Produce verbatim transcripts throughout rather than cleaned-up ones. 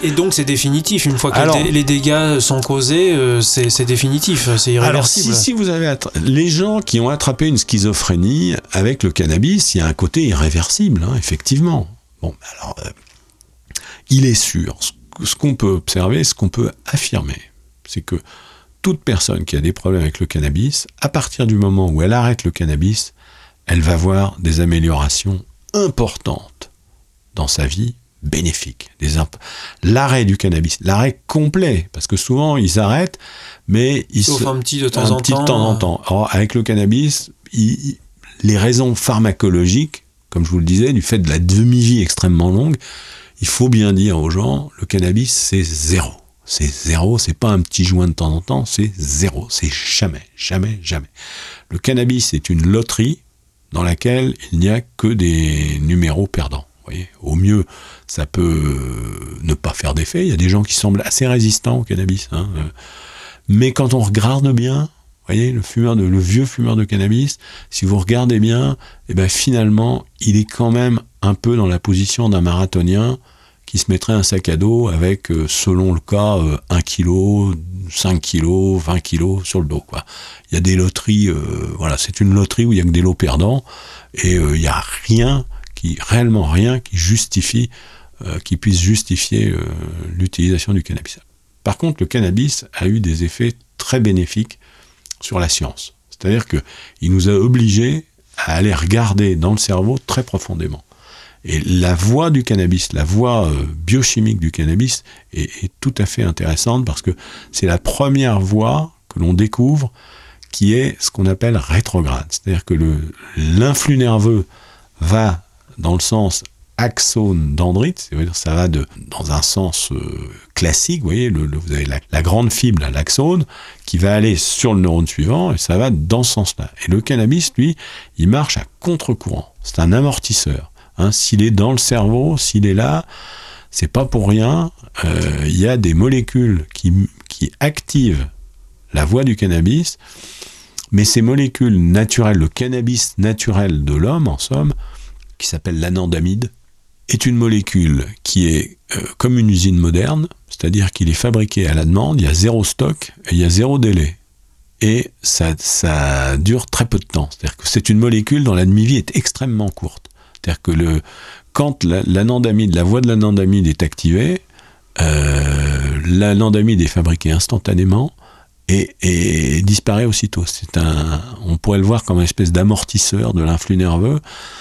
Et donc c'est définitif, une fois que alors, les dégâts sont causés, euh, c'est, c'est définitif, c'est irréversible. Alors si, si vous avez attra- les gens qui ont attrapé une schizophrénie avec le cannabis, il y a un côté irréversible, hein, effectivement. Bon, alors euh, il est sûr, ce, ce qu'on peut observer, ce qu'on peut affirmer, c'est que toute personne qui a des problèmes avec le cannabis, à partir du moment où elle arrête le cannabis, elle va voir des améliorations importantes dans sa vie, bénéfiques. Des imp- l'arrêt du cannabis, l'arrêt complet, parce que souvent ils arrêtent, mais ils Sauf se... un petit de temps un en petit temps. de temps en temps. Alors, avec le cannabis, il, il, les raisons pharmacologiques, comme je vous le disais, du fait de la demi-vie extrêmement longue, il faut bien dire aux gens, le cannabis c'est zéro. C'est zéro, c'est pas un petit joint de temps en temps, c'est zéro, c'est jamais, jamais, jamais. Le cannabis est une loterie dans laquelle il n'y a que des numéros perdants. Vous voyez, au mieux, ça peut ne pas faire d'effet. Il y a des gens qui semblent assez résistants au cannabis, hein. Mais quand on regarde bien, vous voyez, le fumeur de, le vieux fumeur de cannabis, si vous regardez bien, eh ben finalement, il est quand même un peu dans la position d'un marathonien qui se mettrait un sac à dos avec, euh, selon le cas, euh, un kilo, cinq kilos, vingt kilos sur le dos, quoi. Il y a des loteries, euh, voilà, c'est une loterie où il y a que des lots perdants, et euh, il y a rien qui, réellement rien qui justifie, euh, qui puisse justifier euh, l'utilisation du cannabis. Par contre, le cannabis a eu des effets très bénéfiques sur la science. C'est-à-dire que il nous a obligés à aller regarder dans le cerveau très profondément. Et la voie du cannabis, la voie euh, biochimique du cannabis est, est tout à fait intéressante parce que c'est la première voie que l'on découvre qui est ce qu'on appelle rétrograde. C'est-à-dire que le, l'influx nerveux va dans le sens axone dendrite, c'est-à-dire ça va de, dans un sens euh, classique, vous voyez, le, le, vous avez la, la grande fibre, l'axone, qui va aller sur le neurone suivant et ça va dans ce sens-là. Et le cannabis, lui, il marche à contre-courant. C'est un amortisseur. Hein, s'il est dans le cerveau, s'il est là, c'est pas pour rien. Euh, il y a des molécules qui, qui activent la voie du cannabis, mais ces molécules naturelles, le cannabis naturel de l'homme, en somme, qui s'appelle l'anandamide, est une molécule qui est euh, comme une usine moderne, c'est-à-dire qu'il est fabriqué à la demande, il y a zéro stock et il y a zéro délai. Et ça, ça dure très peu de temps. C'est-à-dire que c'est une molécule dont la demi-vie est extrêmement courte. C'est-à-dire que le, quand la, l'anandamide, la voie de l'anandamide est activée, euh, l'anandamide est fabriquée instantanément et, et disparaît aussitôt. C'est un, on pourrait le voir comme une espèce d'amortisseur de l'influx nerveux.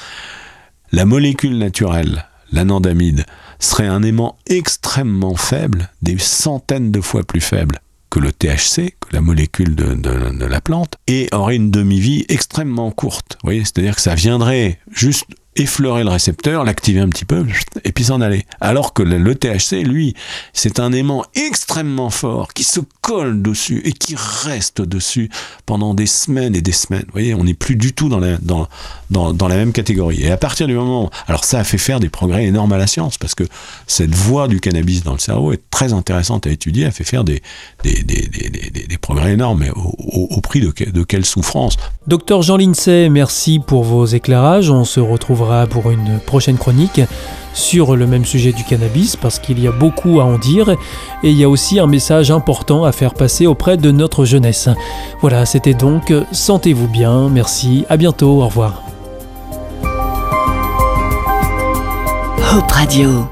La molécule naturelle, l'anandamide, serait un aimant extrêmement faible, des centaines de fois plus faible que le T H C, que la molécule de, de, de la plante, et aurait une demi-vie extrêmement courte. Vous voyez, c'est-à-dire que ça viendrait juste effleurer le récepteur, l'activer un petit peu, et puis s'en aller. Alors que le, le T H C, lui, c'est un aimant extrêmement fort, qui se colle dessus, et qui reste dessus pendant des semaines et des semaines. Vous voyez, on n'est plus du tout dans la, dans, dans, dans la même catégorie. Et à partir du moment... Alors ça a fait faire des progrès énormes à la science, parce que cette voie du cannabis dans le cerveau est très intéressante à étudier, elle fait faire des, des, des, des, des, des progrès énormes, mais au, au, au prix de, de quelle souffrance. Docteur Jean Lincey, merci pour vos éclairages. On se retrouvera pour une prochaine chronique sur le même sujet du cannabis parce qu'il y a beaucoup à en dire et il y a aussi un message important à faire passer auprès de notre jeunesse. Voilà, c'était donc Sentez-vous bien. Merci, à bientôt, au revoir. Hope Radio.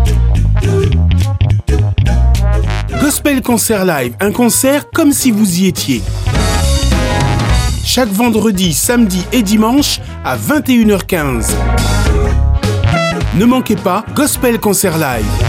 Gospel Concert Live, un concert comme si vous y étiez. Chaque vendredi, samedi et dimanche à vingt et une heures quinze. Ne manquez pas Gospel Concert Live.